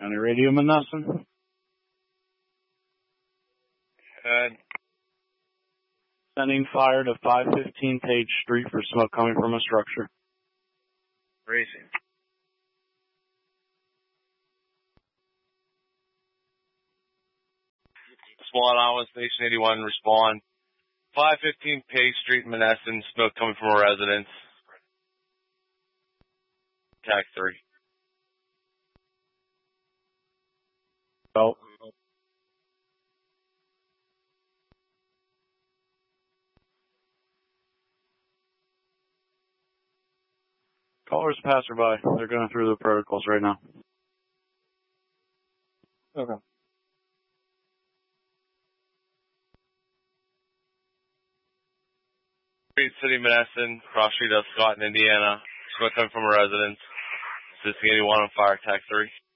County Radio Menneson. Sending fire to 515 Page Street for smoke coming from a structure. Racing. SWAT Iowa Station 81, respond. 515 Page Street, Menneson, smoke coming from a residence. Tag 3. Oh. Callers passerby. They're going through the protocols right now. Okay. Street City, Menneson, cross street of Scott in Indiana. Smoke coming from a residence. Assisting 81 on fire, tag 3.